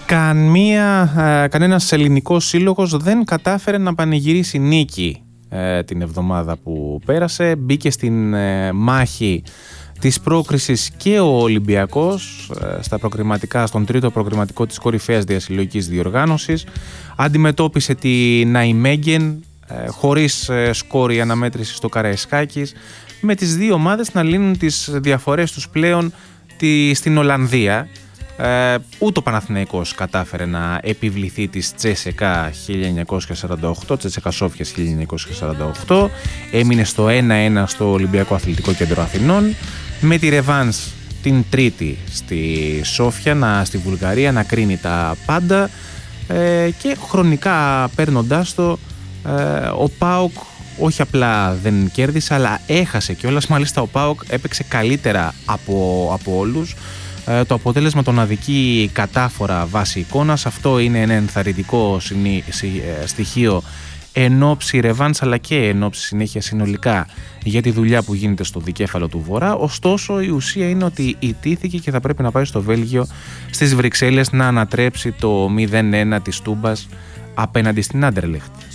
Κανένας ελληνικός σύλλογος δεν κατάφερε να πανηγυρίσει νίκη την εβδομάδα που πέρασε. Μπήκε στην μάχη της πρόκρισης και ο Ολυμπιακός στα προκριματικά, στον τρίτο προκριματικό της κορυφαίας διασυλλογικής διοργάνωσης. Αντιμετώπισε τη Ναϊμέγγεν χωρίς σκόρη αναμέτρηση στο Καραϊσκάκης, με τις δύο ομάδες να λύνουν τις διαφορές τους πλέον στην Ολλανδία. Ούτε ο Παναθηναϊκός κατάφερε να επιβληθεί της Τσέσεκα 1948, Τσέσεκα Σόφιας 1948. Έμεινε στο 1-1 στο Ολυμπιακό Αθλητικό Κέντρο Αθηνών, με τη ρεβάνς την Τρίτη στη Σόφια, στη Βουλγαρία, να κρίνει τα πάντα, και χρονικά παίρνοντάς το, ο ΠΑΟΚ όχι απλά δεν κέρδισε, αλλά έχασε κιόλας. Μάλιστα ο ΠΑΟΚ έπαιξε καλύτερα από όλους. Το αποτέλεσμα τον αδικεί κατάφορα βάσει εικόνας. Αυτό είναι ένα ενθαρρυντικό στοιχείο εν όψη ρεβάνς, αλλά και εν όψη συνέχεια συνολικά για τη δουλειά που γίνεται στο δικέφαλο του Βορρά. Ωστόσο, η ουσία είναι ότι ιτήθηκε και θα πρέπει να πάει στο Βέλγιο, στις Βρυξέλλες, να ανατρέψει το 0-1 της Τούμπας απέναντι στην Άντερλεχτ.